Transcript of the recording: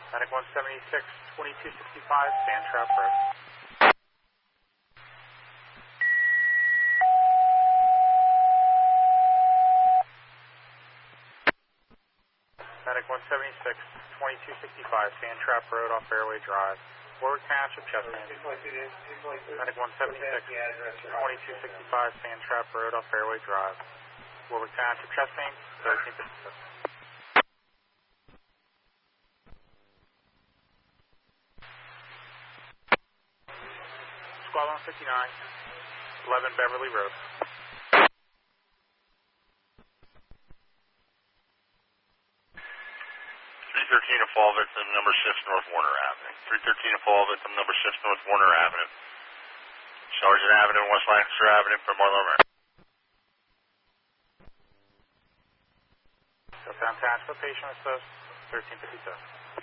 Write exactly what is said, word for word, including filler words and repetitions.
Medic one seventy-six, twenty-two sixty-five, Sandtrap Road. Medic one seventy-six, twenty-two sixty-five, Sandtrap Road off Fairway Drive. Warwick Township, chest pain. Medic one seventy-six, twenty-two sixty-five, Sandtrap Road off Fairway Drive. Warwick Township, chest pain, thirteen fifty-six. Squad one fifty-nine, eleven Beverly Road. three thirteen to Fall Victim, number six North Warner Avenue. three thirteen to Fall Victim, number six North Warner Avenue. Sergeant Avenue, West Lancaster Avenue, from Marlowe, Maryland. Downtown Patient Assist, thirteen fifty-seven.